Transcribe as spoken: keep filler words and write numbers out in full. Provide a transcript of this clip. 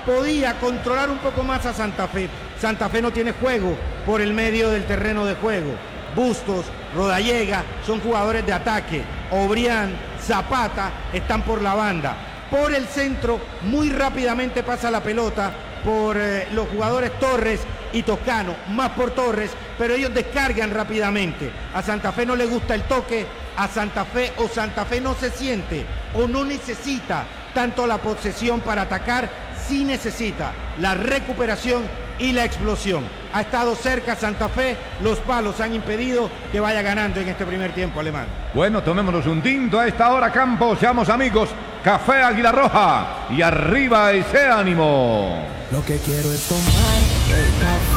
podía controlar un poco más a Santa Fe. Santa Fe no tiene juego por el medio del terreno de juego. Bustos, Rodallega son jugadores de ataque. Obrián, Zapata están por la banda. Por el centro, muy rápidamente pasa la pelota por eh, los jugadores Torres y Toscano, más por Torres, pero ellos descargan rápidamente. A Santa Fe no le gusta el toque, a Santa Fe o Santa Fe no se siente o no necesita tanto la posesión para atacar, sí necesita la recuperación y la explosión. Ha estado cerca Santa Fe, los palos han impedido que vaya ganando en este primer tiempo, Alemán. Bueno, tomémonos un tinto a esta hora, Campos, seamos amigos. Café Águila Roja y arriba ese ánimo. Lo que quiero es tomar el café.